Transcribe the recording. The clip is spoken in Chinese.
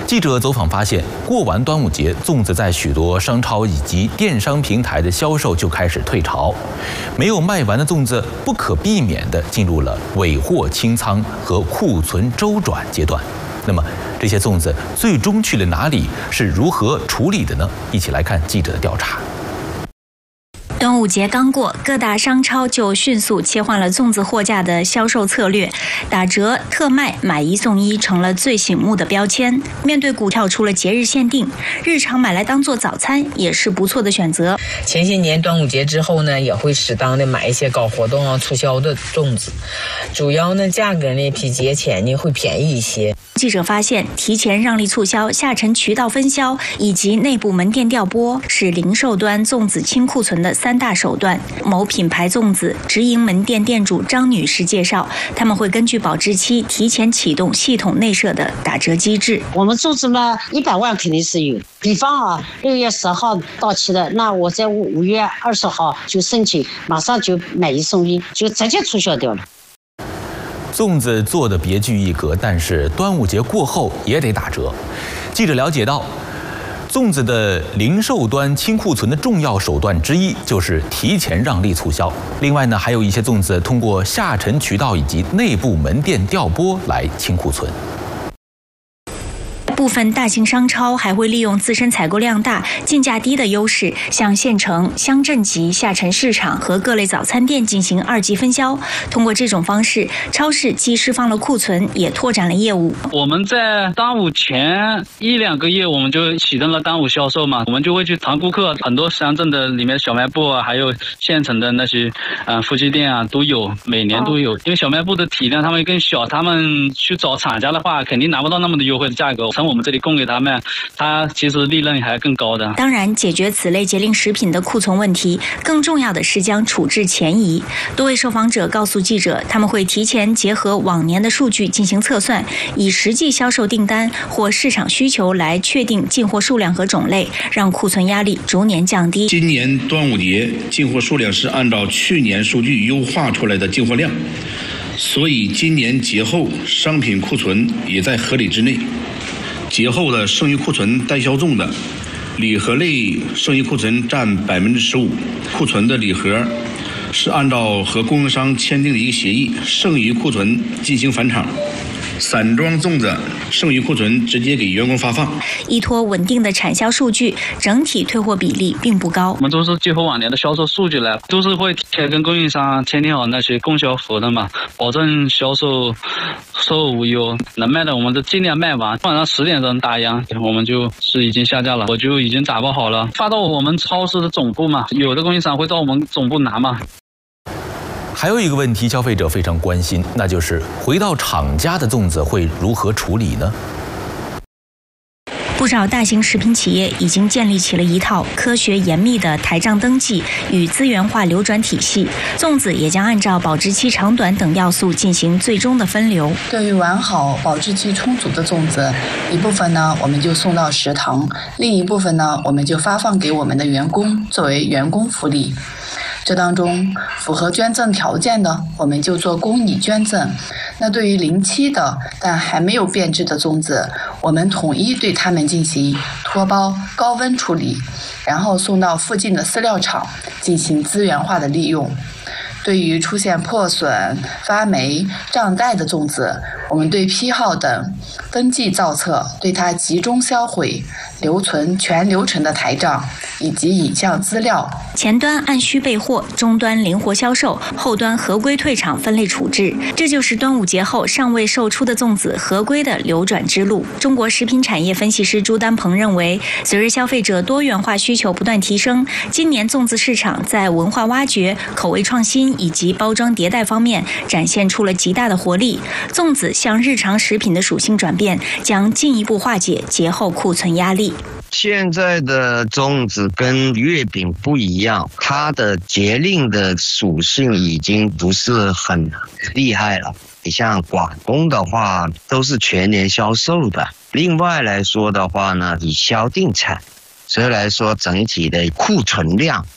记者走访发现，过完端午节，粽子在许多商超以及电商平台的销售就开始退潮，没有卖完的粽子不可避免地进入了尾货清仓和库存周转阶段。那么这些粽子最终去了哪里？是如何处理的呢？一起来看记者的调查。 端午节刚过，各大商超就迅速切换了粽子货架的销售策略，打折、特卖、买一送一成了最醒目的标签。面对股跳出了节日限定，日常买来当做早餐也是不错的选择。 前些年端午节之后呢，也会适当的买一些搞活动啊、促销的粽子，主要呢价格呢比节前呢会便宜一些。 记者发现，提前让利促销、下沉渠道分销以及内部门店调拨是零售端粽子清库存的3大手段。某品牌粽子直营门店店主张女士介绍，他们会根据保质期提前启动系统内设的打折机制。 我们粽子嘛，100万肯定是有。比方6月10号到期的，那我在5月20号就申请，马上就买一送一，就直接促销掉了。 粽子做的别具一格，但是端午节过后也得打折。记者了解到，粽子的零售端清库存的重要手段之一就是提前让利促销。另外呢，还有一些粽子通过下沉渠道以及内部门店调拨来清库存。 部分大型商超还会利用自身采购量大、进价低的优势，向县城、乡镇级下沉市场和各类早餐店进行2级分销。通过这种方式，超市既释放了库存，也拓展了业务。 我们在端午前1-2个月，我们就启动了端午销售嘛，我们就会去谈顾客，很多乡镇的里面小卖部啊，还有县城的那些夫妻店啊，都有，每年都有。因为小卖部的体量他们更小，他们去找厂家的话，肯定拿不到那么的优惠的价格。从我们这里供给他们，它其实利润还更高的。 当然，解决此类节令食品的库存问题，更重要的是将处置前移。多位受访者告诉记者，他们会提前结合往年的数据进行测算，以实际销售订单或市场需求来确定进货数量和种类，让库存压力逐年降低。 今年端午节进货数量是按照去年数据优化出来的进货量，所以今年节后商品库存也在合理之内。节后的剩余库存待销中的礼盒类剩余库存占15%，库存的礼盒是按照和供应商签订的一个协议，剩余库存进行返厂。散装粽子剩余库存直接给员工发放。 依托稳定的产销数据，整体退货比例并不高。 我们都是结合往年的销售数据来，都是会跟供应商签订好那些供销合同嘛，保证销售无忧，能卖的我们都尽量卖完。晚上10点钟打烊，我们就是已经下架了，我就已经打包好了，发到我们超市的总部嘛，有的供应商会到我们总部拿嘛。 还有一个问题，消费者非常关心，那就是回到厂家的粽子会如何处理呢？ 不少大型食品企业已经建立起了一套科学严密的台账登记与资源化流转体系，粽子也将按照保质期长短等要素进行最终的分流。 对于完好、保质期充足的粽子，一部分呢我们就送到食堂，另一部分呢我们就发放给我们的员工作为员工福利。这当中符合捐赠条件的，我们就做公益捐赠。那对于临期的但还没有变质的粽子，我们统一对它们进行脱包、高温处理，然后送到附近的饲料厂进行资源化的利用。对于出现破损、发霉、胀带的粽子，我们对批号等登记造册，对它集中销毁，留存全流程的台账以及影像资料。 前端按需备货，终端灵活销售，后端合规退场分类处置。这就是端午节后尚未售出的粽子合规的流转之路。中国食品产业分析师朱丹鹏认为，随着消费者多元化需求不断提升，今年粽子市场在文化挖掘、口味创新以及包装迭代方面展现出了极大的活力。粽子向日常食品的属性转变，将进一步化解节后库存压力。 现在的粽子跟月饼不一样，它的节令的属性已经不是很厉害了。你像广东的话，都是全年销售的。另外来说的话呢，以销定产，所以来说整体的库存量